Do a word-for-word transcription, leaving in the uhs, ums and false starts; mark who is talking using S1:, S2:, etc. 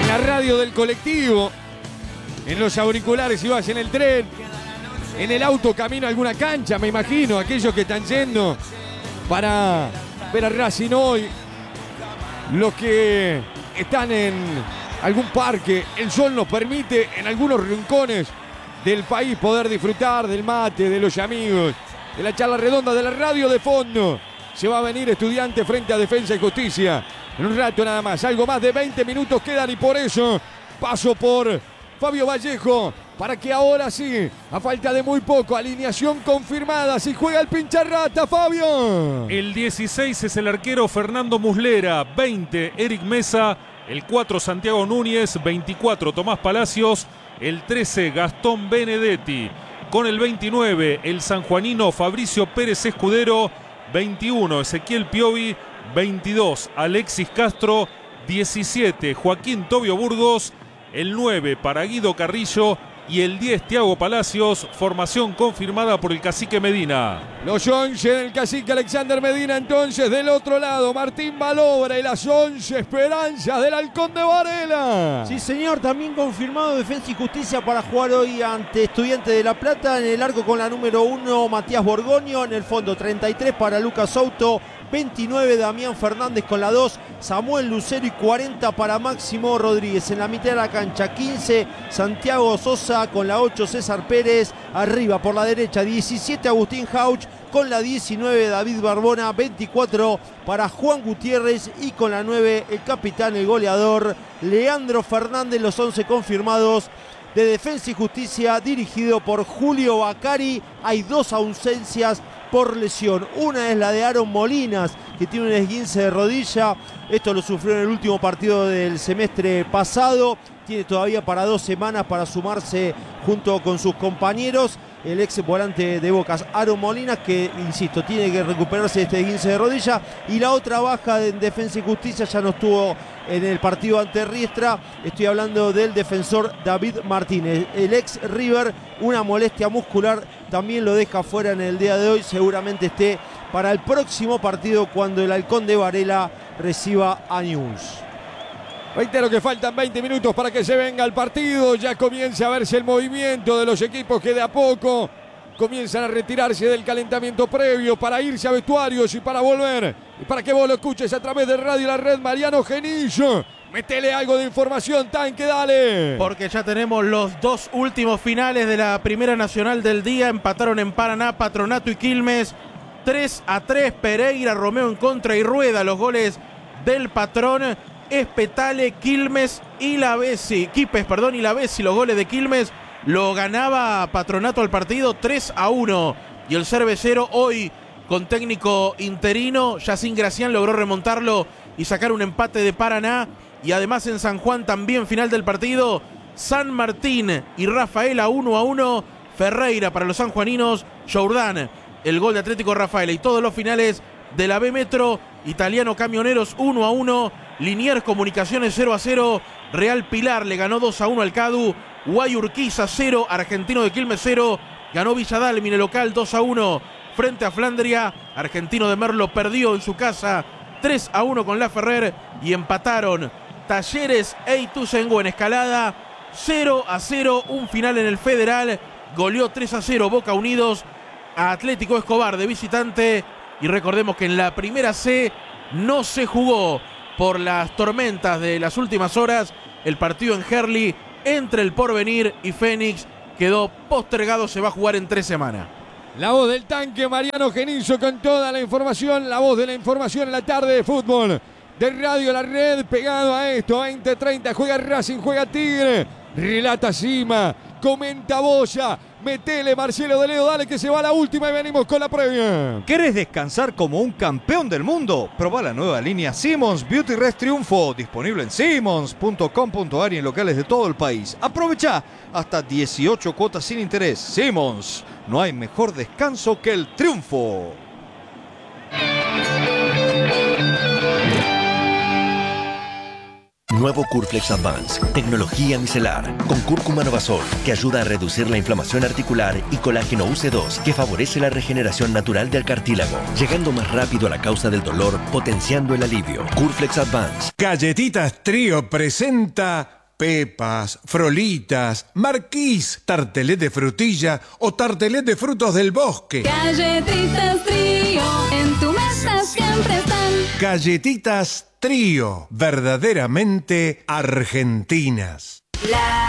S1: la radio del colectivo, en los auriculares si vas en el tren, en el auto camino a alguna cancha, me imagino, aquellos que están yendo para ver a Racing hoy, los que están en algún parque, el sol nos permite en algunos rincones del país poder disfrutar del mate, de los amigos, de la charla redonda, de la radio de fondo. Se va a venir Estudiante frente a Defensa y Justicia. En un rato nada más, algo más de veinte minutos quedan y por eso paso por Fabio Vallejo para que ahora sí, a falta de muy poco, alineación confirmada, si juega el pincharrata, Fabio.
S2: El dieciséis es el arquero Fernando Muslera, veinte Eric Mesa, el cuatro Santiago Núñez, veinticuatro Tomás Palacios, el trece Gastón Benedetti, con el veintinueve el sanjuanino Fabricio Pérez Escudero, veintiuno Ezequiel Piovi, veintidós Alexis Castro, diecisiete Joaquín Tobio Burgos, el nueve para Guido Carrillo y el diez Thiago Palacios, formación confirmada por el cacique Medina.
S1: Los once del cacique Alexander Medina, entonces del otro lado Martín Balobra y las once esperanzas del Halcón de Varela.
S3: Sí señor, también confirmado Defensa y Justicia para jugar hoy ante Estudiantes de La Plata. En el arco con la número uno Matías Borgoño, en el fondo treinta y tres para Lucas Souto, veintinueve Damián Fernández con la dos, Samuel Lucero y cuarenta para Máximo Rodríguez. En la mitad de la cancha quince Santiago Sosa, con la ocho César Pérez, arriba por la derecha diecisiete Agustín Hauch, con la diecinueve David Barbona, veinticuatro para Juan Gutiérrez y con la nueve el capitán, el goleador Leandro Fernández. Los once confirmados de Defensa y Justicia dirigido por Julio Bacari. Hay dos ausencias por lesión. Una es la de Aaron Molinas, que tiene un esguince de rodilla. Esto lo sufrió en el último partido del semestre pasado. Tiene todavía para dos semanas para sumarse junto con sus compañeros. El ex volante de Bocas, Aaron Molinas, que, insisto, tiene que recuperarse de este esguince de rodilla. Y la otra baja en Defensa y Justicia ya no estuvo en el partido ante Riestra. Estoy hablando del defensor David Martínez. El ex River, una molestia muscular, también lo deja fuera en el día de hoy. Seguramente esté para el próximo partido cuando el Halcón de Varela reciba a News.
S1: Reitero que faltan veinte minutos para que se venga el partido. Ya comienza a verse el movimiento de los equipos que de a poco comienzan a retirarse del calentamiento previo para irse a vestuarios y para volver. Y para que vos lo escuches a través de Radio La Red, Mariano Genillo. Métele algo de información, Tanque, dale.
S4: Porque ya tenemos los dos últimos finales de la Primera Nacional del día. Empataron en Paraná Patronato y Quilmes. tres a tres, Pereira, Romeo en contra y Rueda. Los goles del Patrón. Espetale, Quilmes y la Bessi, Quipes, perdón, y la Bessi, los goles de Quilmes, lo ganaba Patronato al partido tres a uno, y el cervecero hoy con técnico interino, Yacín Gracián, logró remontarlo y sacar un empate de Paraná. Y además en San Juan también final del partido, San Martín y Rafaela uno a uno, Ferreira para los sanjuaninos, Jourdán, el gol de Atlético Rafaela. Y todos los finales de la B Metro, Italiano Camioneros uno a uno, Liniers Comunicaciones cero a cero, Real Pilar le ganó dos a uno al Cadu, Guayurquiza cero, Argentino de Quilmes cero, ganó Villadalmine local dos a uno frente a Flandria, Argentino de Merlo perdió en su casa tres a uno con La Ferrer y empataron Talleres e Ituzaingó en Escalada cero a cero, un final en el Federal, goleó tres a cero Boca Unidos a Atlético Escobar de visitante. Y recordemos que en la primera C no se jugó por las tormentas de las últimas horas. El partido en Herli entre el Porvenir y Fénix quedó postergado, se va a jugar en tres semanas.
S1: La voz del Tanque, Mariano Genillo, con toda la información, la voz de la información en la tarde de fútbol de Radio La Red, pegado a esto, veinte treinta, juega Racing, juega Tigre, relata Sima, comenta Boya, metele Marcelo de Leo, dale que se va la última y venimos con la previa.
S5: ¿Querés descansar como un campeón del mundo? Probá la nueva línea Simmons Beauty Rest Triunfo, disponible en simmons punto com punto a r y en locales de todo el país. Aprovecha hasta dieciocho cuotas sin interés. Simmons, no hay mejor descanso que el triunfo.
S6: Nuevo Curflex Advance, tecnología micelar, con cúrcuma Novasol, que ayuda a reducir la inflamación articular, y colágeno U C dos, que favorece la regeneración natural del cartílago, llegando más rápido a la causa del dolor, potenciando el alivio. Curflex Advance.
S7: Galletitas Trío presenta pepas, frolitas, marquís, tartelet de frutilla o tartelet de frutos del bosque.
S8: Galletitas Trío, en tu mesa siempre están.
S7: Galletitas Trío, verdaderamente argentinas.
S8: La